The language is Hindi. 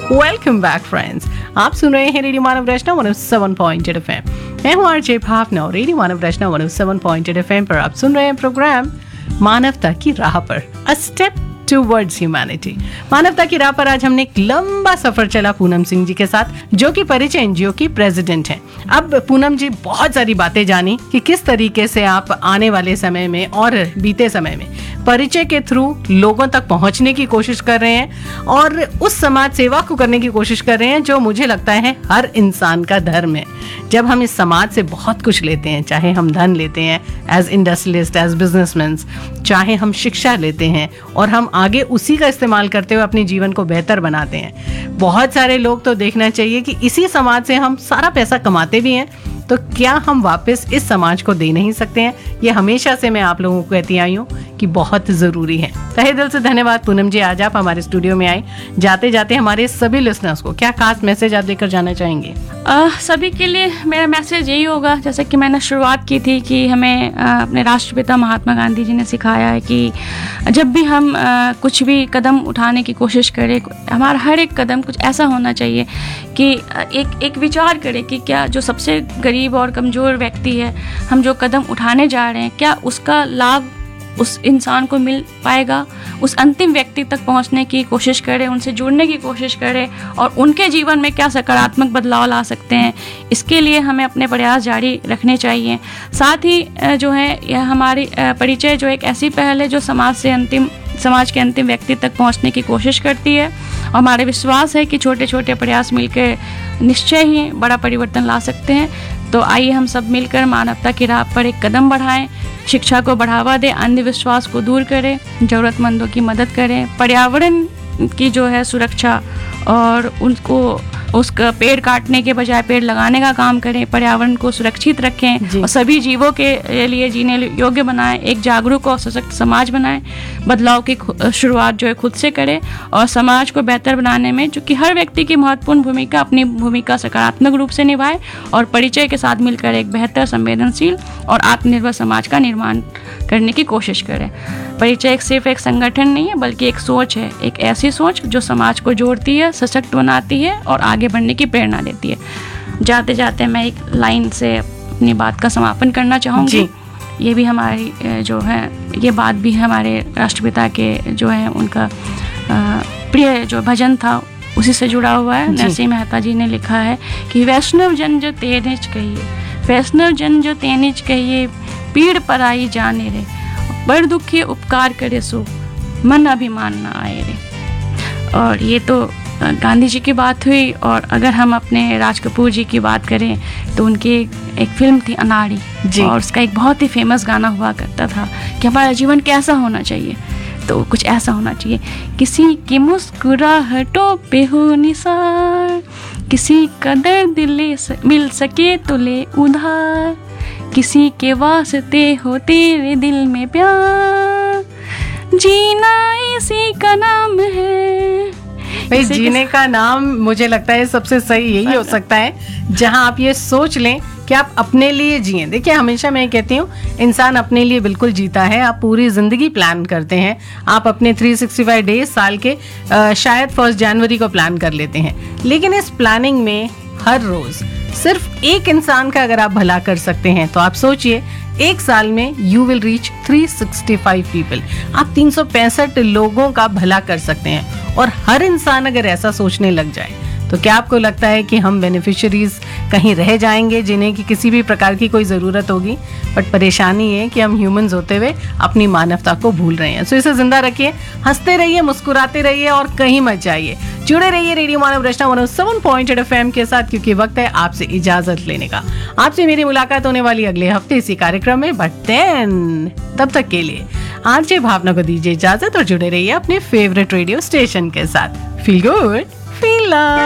वेलकम बैक फ्रेंड्स, आप सुन रहे हैं रेडियो मानव रचना 107.8 FM। मैं हूँ आरजे भावना और रेडियो मानव रचना 107.8 FM पर आप सुन रहे हैं प्रोग्राम मानवता की राह पर, अ स्टेप टूवर्ड्स ह्यूमैनिटी। मानवता की राह पर आज हमने एक लंबा सफर चला पूनम सिंह जी के साथ, जो कि परिचय एनजीओ की प्रेसिडेंट हैं। अब पूनम जी बहुत सारी बातें जानी कि किस तरीके से आप आने वाले समय में और बीते समय में परिचय के थ्रू लोगों तक पहुंचने की कोशिश कर रहे हैं और उस समाज सेवा को करने की कोशिश कर रहे हैं जो मुझे लगता है हर इंसान का धर्म है। जब हम इस समाज से बहुत कुछ लेते हैं, चाहे हम धन लेते हैं एज इंडस्ट्रियलिस्ट, एज बिजनेसमैन, चाहे हम शिक्षा लेते हैं और हम आगे उसी का इस्तेमाल करते हुए अपने जीवन को बेहतर बनाते हैं। बहुत सारे लोग तो देखना चाहिए कि इसी समाज से हम सारा पैसा कमाते भी हैं, तो क्या हम वापस इस समाज को दे नहीं सकते हैं? ये हमेशा से मैं आप लोगों को कहती आई हूँ कि बहुत ज़रूरी है। तहे दिल से धन्यवाद पूनम जी, आज आप हमारे स्टूडियो में आए। जाते जाते हमारे सभी लिसनर्स को क्या खास मैसेज आप देकर जाना चाहेंगे? सभी के लिए मेरा मैसेज यही होगा, जैसे कि मैंने शुरुआत की थी कि हमें अपने राष्ट्रपिता महात्मा गांधी जी ने सिखाया है कि जब भी हम कुछ भी कदम उठाने की कोशिश करें, हमारा हर एक कदम कुछ ऐसा होना चाहिए कि एक विचार करें कि क्या जो सबसे गरीब और कमज़ोर व्यक्ति है, हम जो कदम उठाने जा रहे हैं, क्या उसका लाभ उस इंसान को मिल पाएगा। उस अंतिम व्यक्ति तक पहुंचने की कोशिश करें, उनसे जुड़ने की कोशिश करें और उनके जीवन में क्या सकारात्मक बदलाव ला सकते हैं, इसके लिए हमें अपने प्रयास जारी रखने चाहिए। साथ ही जो है यह हमारी परिचय जो एक ऐसी पहल है जो समाज के अंतिम व्यक्ति तक पहुंचने की कोशिश करती है और हमारे विश्वास है कि छोटे छोटे प्रयास मिलकर निश्चय ही बड़ा परिवर्तन ला सकते हैं। तो आइए हम सब मिलकर मानवता की राह पर एक कदम बढ़ाएं, शिक्षा को बढ़ावा दें, अंधविश्वास को दूर करें, ज़रूरतमंदों की मदद करें, पर्यावरण की जो है सुरक्षा और उनको उसका पेड़ काटने के बजाय पेड़ लगाने का काम करें, पर्यावरण को सुरक्षित रखें और सभी जीवों के लिए जीने योग्य बनाएं, एक जागरूक और सशक्त समाज बनाएं। बदलाव की शुरुआत जो है खुद से करें और समाज को बेहतर बनाने में जो कि हर व्यक्ति की महत्वपूर्ण भूमिका, अपनी भूमिका सकारात्मक रूप से निभाए और परिचय के साथ मिलकर एक बेहतर, संवेदनशील और आत्मनिर्भर समाज का निर्माण करने की कोशिश करें। परिचय सिर्फ एक संगठन नहीं है बल्कि एक सोच है, एक ऐसी सोच जो समाज को जोड़ती है, सशक्त बनाती है और आगे बढ़ने की प्रेरणा देती है। जाते जाते मैं एक लाइन से अपनी बात का समापन करना चाहूँगी। ये भी हमारी जो है ये बात भी हमारे राष्ट्रपिता के जो है उनका प्रिय जो भजन था उसी से जुड़ा हुआ है। नरसिंह मेहता जी ने लिखा है कि वैष्णव जन जो तेनिज कहिए, वैष्णव जन जो तेनिज कहिए, पीड़ पर आई जाने रे, बड़ दुखी उपकार करे सो मन अभिमान न आए रे। और ये तो गांधी जी की बात हुई। और अगर हम अपने राज कपूर जी की बात करें तो उनकी एक फिल्म थी अनाड़ी और उसका एक बहुत ही फेमस गाना हुआ करता था कि हमारा जीवन कैसा होना चाहिए, तो कुछ ऐसा होना चाहिए, किसी की मुस्कुराहटों पे हो निसार, किसी का दर्द मिल सके तो ले उधार, किसी के वास्ते हो तेरे दिल में प्यार, जीना इसी का नाम है। भाई जीने का नाम मुझे लगता है सबसे सही यही हो सकता है जहां आप ये सोच लें कि आप अपने लिए जिए। देखिए हमेशा मैं कहती हूँ इंसान अपने लिए बिल्कुल जीता है। आप पूरी जिंदगी प्लान करते हैं, आप अपने 365 डेज साल के शायद 1 जनवरी को प्लान कर लेते हैं, लेकिन इस प्लानिंग में हर रोज सिर्फ एक इंसान का अगर आप भला कर सकते हैं तो आप सोचिए एक साल में यू विल रीच 365 पीपल। आप 365 लोगों का भला कर सकते हैं और हर इंसान अगर ऐसा सोचने लग जाए तो क्या आपको लगता है कि हम बेनिफिशियरीज कहीं रह जाएंगे जिन्हें कि किसी भी प्रकार की कोई ज़रूरत होगी? बट परेशानी है कि हम ह्यूमंस होते हुए अपनी मानवता को भूल रहे हैं। सो इसे जिंदा रखिए, हंसते रहिए, मुस्कुराते रहिए और कहीं मत जाइए। जुड़े रहिए रेडियो मानव रचना 107.8 FM के साथ, क्योंकि वक्त है आपसे इजाजत लेने का। आपसे मेरी मुलाकात होने वाली अगले हफ्ते इसी कार्यक्रम में, बट देन तब तक के लिए आरजे भावना को दीजिए इजाजत और जुड़े रहिए अपने फेवरेट रेडियो स्टेशन के साथ। Feel good, feel love.